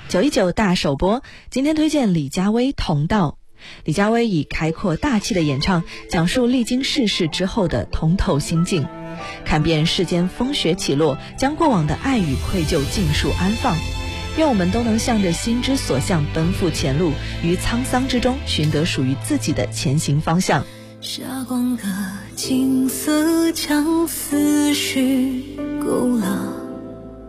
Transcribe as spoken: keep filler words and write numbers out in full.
九一九大首播，今天推荐李佳薇《同道》。李佳薇以开阔大气的演唱，讲述历经世事之后的通透心境，看遍世间风雪起落，将过往的爱与愧疚尽数安放。愿我们都能向着心之所向奔赴前路，于沧桑之中寻得属于自己的前行方向。 霞光的景色将思绪勾勒，